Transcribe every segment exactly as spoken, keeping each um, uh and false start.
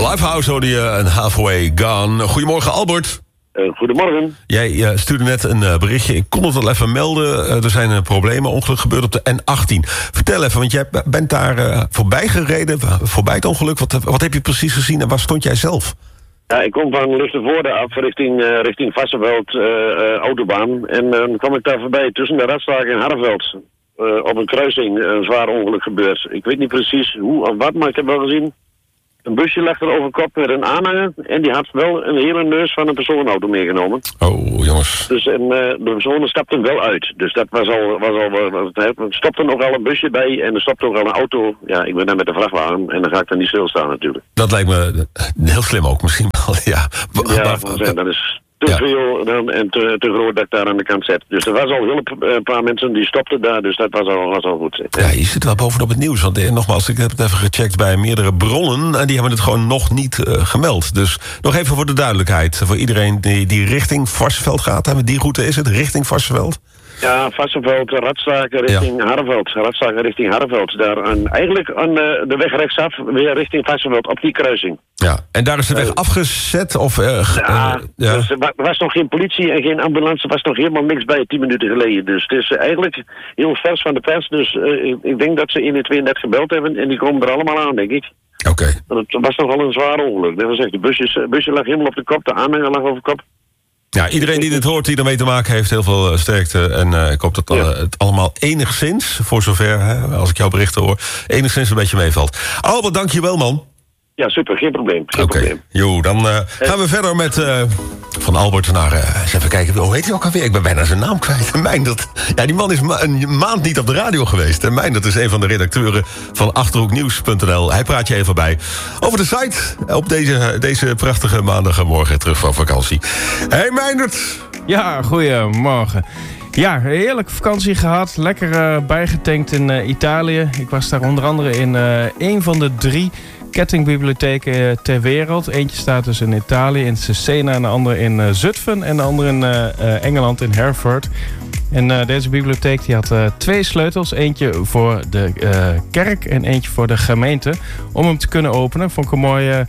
Lifehouse hoorde je een Halfway Gone. Goedemorgen, Albert. Uh, goedemorgen. Jij uh, stuurde net een uh, berichtje. Ik kon het wel even melden. Uh, er zijn uh, problemen. Ongeluk gebeurd op de N achttien. Vertel even, want jij bent daar uh, voorbij gereden. Voorbij het ongeluk. Wat, wat heb je precies gezien en waar stond jij zelf? Ja, ik kom van Lichtenvoorde af richting, uh, richting Vassenveld, uh, uh, autobaan. En uh, dan kwam ik daar voorbij tussen de Radstaken en Harreveld. Uh, op een kruising een zwaar ongeluk gebeurd. Ik weet niet precies hoe of wat, maar ik heb wel gezien. Een busje lag er over kop met een aanhanger. En die had wel een hele neus van een personenauto meegenomen. Oh, jongens. Dus en, uh, de personen stapten wel uit. Dus dat was al... Was al er stopte nog al een busje bij en er stopte ook al een auto. Ja, ik ben daar met de vrachtwagen en dan ga ik dan niet stilstaan natuurlijk. Dat lijkt me heel slim ook misschien wel, ja. Ja, maar, dat is... Te ja. veel dan, en te, te groot dat ik daar aan de kant zet. Dus er was al hulp, een paar mensen die stopten daar, dus dat was al, was al goed. Ja, je zit wel bovenop het nieuws. Want eh, nogmaals, ik heb het even gecheckt bij meerdere bronnen en die hebben het gewoon nog niet uh, gemeld. Dus nog even voor de duidelijkheid. Voor iedereen die, die richting Varsseveld gaat. Hè, die route is het, richting Varsseveld? Ja, Vassenveld, Radstaken richting ja. Harreveld. Radstaken richting Harreveld. Daar aan, eigenlijk aan de, de weg rechtsaf, weer richting Vassenveld, op die kruising. Ja, en daar is de weg uh, afgezet? Of, uh, ja, uh, ja. Dus er was nog geen politie en geen ambulance. Er was nog helemaal niks bij, tien minuten geleden. Dus het is eigenlijk heel vers van de pers. Dus uh, ik, ik denk dat ze honderdtwee net gebeld hebben en die komen er allemaal aan, denk ik. Oké. Okay. Het was nogal een zwaar ongeluk. Dat was echt, de busje, busje lag helemaal op de kop, de aanhanger lag over kop. Ja, iedereen die dit hoort, die ermee te maken heeft, heel veel uh, sterkte. En uh, ik hoop dat uh, het allemaal enigszins, voor zover, hè, als ik jouw berichten hoor, enigszins een beetje meevalt. Albert, dank je wel, man. Ja, super, geen probleem. Oké, okay. Jo, dan uh, gaan we verder met uh, van Albert naar, uh, eens even kijken, hoe heet hij ook alweer? Ik ben bijna zijn naam kwijt. Meindert. Ja, die man is ma- een maand niet op de radio geweest. En Meindert is een van de redacteuren van achterhoeknieuws punt n l. Hij praat je even bij over de site op deze, deze prachtige maandagmorgen terug van vakantie. Hey Meindert! Ja, goedemorgen. Ja, heerlijke vakantie gehad. Lekker uh, bijgetankt in uh, Italië. Ik was daar onder andere in uh, een van de drie kettingbibliotheken ter wereld. Eentje staat dus in Italië, in Cesena, en de andere in uh, Zutphen en de andere in uh, uh, Engeland, in Hereford. En uh, deze bibliotheek die had uh, twee sleutels. Eentje voor de uh, kerk en eentje voor de gemeente. Om hem te kunnen openen. Vond ik een mooi uh,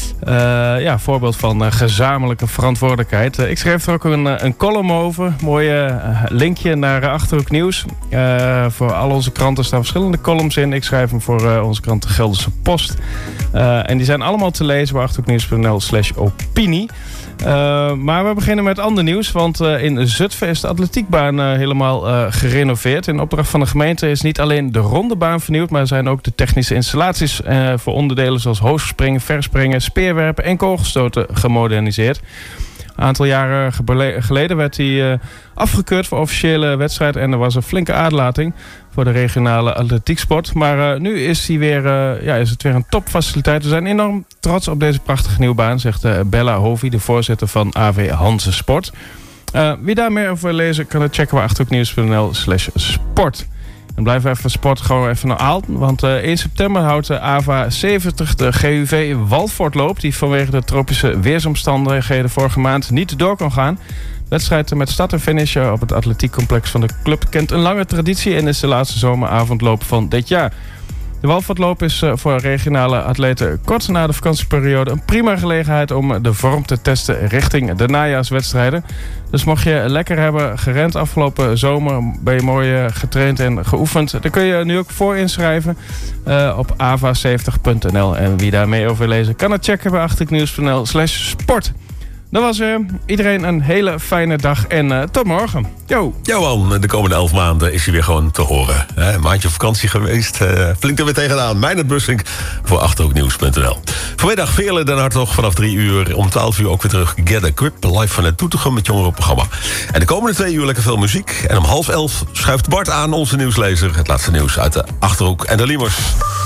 uh, ja, voorbeeld van uh, gezamenlijke verantwoordelijkheid. Uh, ik schreef er ook een, een column over. Mooi uh, linkje naar uh, Achterhoek Nieuws. Uh, voor al onze kranten staan verschillende columns in. Ik schrijf hem voor uh, onze krant De Gelderse Post. Uh, en die zijn allemaal te lezen bij achterhoeknieuws punt n l slash opinie. Uh, maar we beginnen met ander nieuws, want uh, in Zutphen is de atletiekbaan uh, helemaal uh, gerenoveerd. In opdracht van de gemeente is niet alleen de rondebaan vernieuwd, maar zijn ook de technische installaties uh, voor onderdelen zoals hoogspringen, verspringen, speerwerpen en kogelstoten gemoderniseerd. Een aantal jaren geleden werd hij uh, afgekeurd voor officiële wedstrijd en er was een flinke aderlating voor de regionale atletieksport. Maar uh, nu is, hij weer, uh, ja, is het weer een topfaciliteit. We zijn enorm trots op deze prachtige nieuwe baan, zegt uh, Bella Hovi, de voorzitter van A V Hanze Sport. Uh, wie daar meer over wil lezen, kan het checken bij achterhoeknieuws punt n l slash sport. En blijf even sport gewoon even naar Aalten. Want uh, één september houdt de A V A zeventig de G U V Waldvoortloop, die vanwege de tropische weersomstandigheden vorige maand niet door kon gaan. De wedstrijd met start en finish op het atletiekcomplex van de club kent een lange traditie en is de laatste zomeravondloop van dit jaar. De Waldvoortloop is voor regionale atleten kort na de vakantieperiode een prima gelegenheid om de vorm te testen richting de najaarswedstrijden. Dus mocht je lekker hebben gerend afgelopen zomer, ben je mooi getraind en geoefend, dan kun je nu ook voor inschrijven uh, op a v a zeventig punt n l. En wie daar mee over wil lezen, kan het checken bij achterhoeknieuws punt n l slash sport. Dat was er. Iedereen een hele fijne dag en uh, tot morgen. Yo. Johan, de komende elf maanden is hij weer gewoon te horen. Een maandje op vakantie geweest. Uh, flink er weer tegenaan. Meindert Bussink voor achterhoeknieuws punt n l. Vanmiddag Veerle Den Hartog vanaf drie uur. Om twaalf uur ook weer terug. Get a Grip, live vanuit Doetinchem met jongerenprogramma. En de komende twee uur lekker veel muziek. En om half elf schuift Bart aan, onze nieuwslezer. Het laatste nieuws uit de Achterhoek en de Liemers.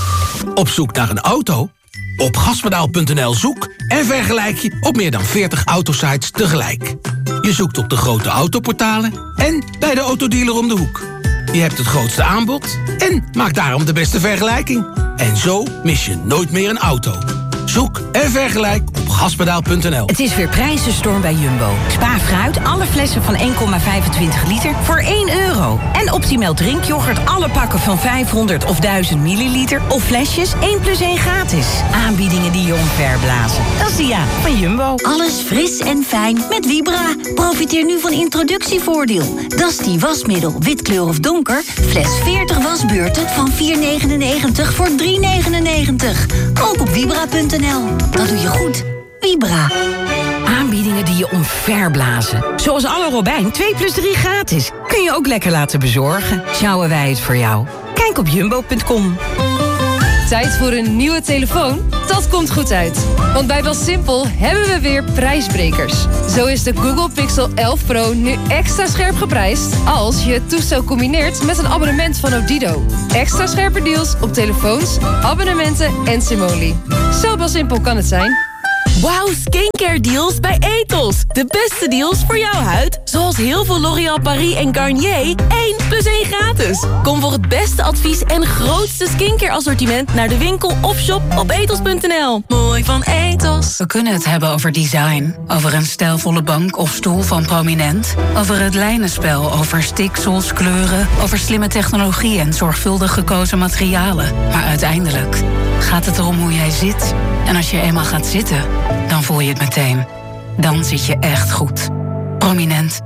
Op zoek naar een auto? Op gaspedaal punt n l zoek en vergelijk je op meer dan veertig autosites tegelijk. Je zoekt op de grote autoportalen en bij de autodealer om de hoek. Je hebt het grootste aanbod en maakt daarom de beste vergelijking. En zo mis je nooit meer een auto. Zoek en vergelijk op gaspedaal punt n l. Het is weer prijzenstorm bij Jumbo. Spa fruit, alle flessen van één komma vijfentwintig liter voor één euro. En Optimal drinkyoghurt, alle pakken van vijfhonderd of duizend milliliter. Of flesjes één plus één gratis. Aanbiedingen die je omverblazen. Dat is de ja van Jumbo. Alles fris en fijn met Vibra. Profiteer nu van introductievoordeel. Dat is die wasmiddel, witkleur of donker. Fles veertig wasbeurten van vier negenennegentig voor drie negenennegentig. Ook op vibra punt n l. Dat doe je goed. Vibra. Aanbiedingen die je omverblazen. Zoals alle Robijn twee plus drie gratis. Kun je ook lekker laten bezorgen. Sjouwen wij het voor jou. Kijk op jumbo punt com. Tijd voor een nieuwe telefoon? Dat komt goed uit. Want bij BelSimpel hebben we weer prijsbrekers. Zo is de Google Pixel elf Pro nu extra scherp geprijsd als je het toestel combineert met een abonnement van Odido. Extra scherpe deals op telefoons, abonnementen en Simoli. Zo BelSimpel kan het zijn. Wauw, skincare deals bij Ethos. De beste deals voor jouw huid. Zoals heel veel L'Oréal Paris en Garnier. één plus één gratis. Kom voor het beste advies en grootste skincare assortiment naar de winkel of shop op ethos punt n l. Mooi van Ethos. We kunnen het hebben over design. Over een stijlvolle bank of stoel van Prominent. Over het lijnenspel, over stiksels, kleuren. Over slimme technologie en zorgvuldig gekozen materialen. Maar uiteindelijk gaat het erom hoe jij zit. En als je eenmaal gaat zitten, dan voel je het meteen. Dan zit je echt goed. Prominent.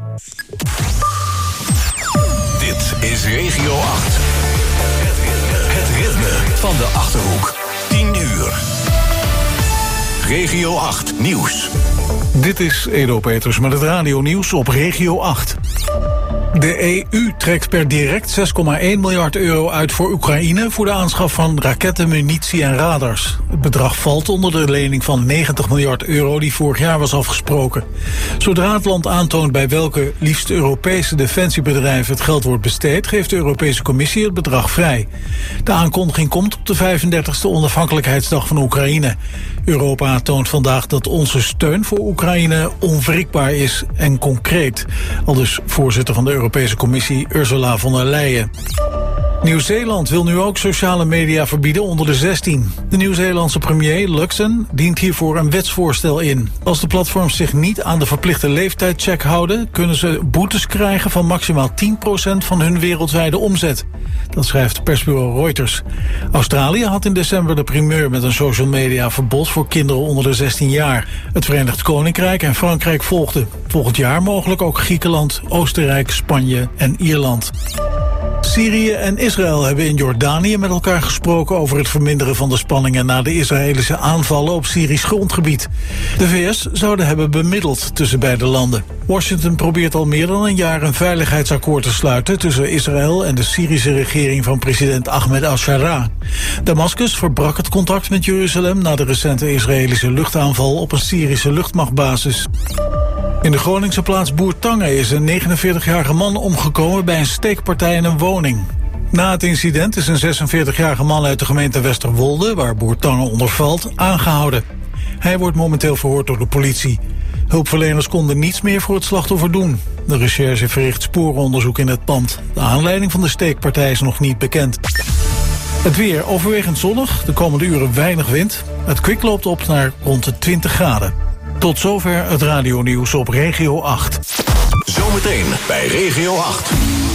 Dit is Regio acht. Het ritme, het ritme van de Achterhoek. tien uur. Regio acht Nieuws. Dit is Edo Peters met het radio-nieuws op Regio acht. De E U trekt per direct zes komma één miljard euro uit voor Oekraïne voor de aanschaf van raketten, munitie en radars. Het bedrag valt onder de lening van negentig miljard euro die vorig jaar was afgesproken. Zodra het land aantoont bij welke liefst Europese defensiebedrijven het geld wordt besteed, geeft de Europese Commissie het bedrag vrij. De aankondiging komt op de vijfendertigste onafhankelijkheidsdag van Oekraïne. Europa toont vandaag dat onze steun voor Oekraïne onwrikbaar is en concreet. Aldus voorzitter van de Europese Commissie Ursula von der Leyen. Nieuw-Zeeland wil nu ook sociale media verbieden onder de zestien. De Nieuw-Zeelandse premier Luxon dient hiervoor een wetsvoorstel in. Als de platforms zich niet aan de verplichte leeftijdcheck houden, kunnen ze boetes krijgen van maximaal tien procent van hun wereldwijde omzet. Dat schrijft persbureau Reuters. Australië had in december de primeur met een social media verbod voor kinderen onder de zestien jaar. Het Verenigd Koninkrijk en Frankrijk volgden. Volgend jaar mogelijk ook Griekenland, Oostenrijk, Spanje en Ierland. Syrië en Israël hebben in Jordanië met elkaar gesproken over het verminderen van de spanningen na de Israëlische aanvallen op Syrisch grondgebied. De V S zouden hebben bemiddeld tussen beide landen. Washington probeert al meer dan een jaar een veiligheidsakkoord te sluiten tussen Israël en de Syrische regering van president Ahmed al-Shara. Damascus verbrak het contact met Jeruzalem na de recente Israëlische luchtaanval op een Syrische luchtmachtbasis. In de Groningse plaats Bourtange is een negenenveertigjarige man omgekomen bij een steekpartij in een woning. Na het incident is een zesenveertigjarige man uit de gemeente Westerwolde, waar Bourtange onder valt, aangehouden. Hij wordt momenteel verhoord door de politie. Hulpverleners konden niets meer voor het slachtoffer doen. De recherche verricht sporenonderzoek in het pand. De aanleiding van de steekpartij is nog niet bekend. Het weer overwegend zonnig, de komende uren weinig wind. Het kwik loopt op naar rond de twintig graden. Tot zover het radionieuws op Regio acht. Zometeen bij Regio acht.